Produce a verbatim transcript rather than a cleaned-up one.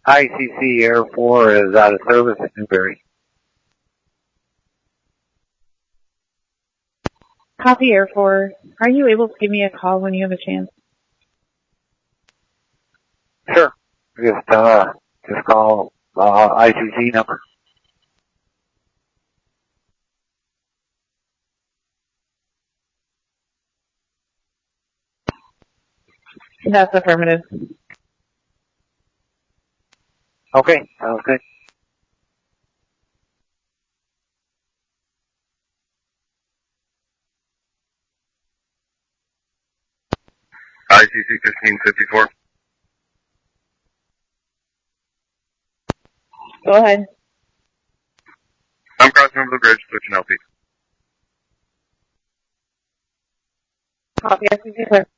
I C C Air four is out of service at Newberry. Copy Air four. Are you able to give me a call when you have a chance? Sure. Just, uh, just call, uh, I C C number. That's affirmative. Okay, sounds good. I C C fifteen fifty-four. Go ahead. I'm crossing over the bridge, switching L P. Copy I C C clear.